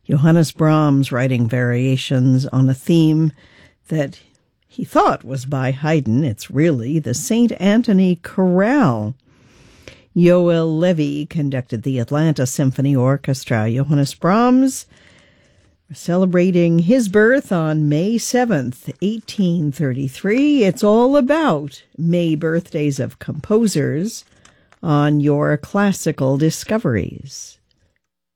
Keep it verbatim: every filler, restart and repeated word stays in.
Johannes Brahms writing variations on a theme that he thought was by Haydn. It's really the Saint Anthony Chorale. Yoel Levy conducted the Atlanta Symphony Orchestra. Johannes Brahms, celebrating his birth on May seventh, eighteen thirty-three. It's all about May birthdays of composers on your Classical Discoveries.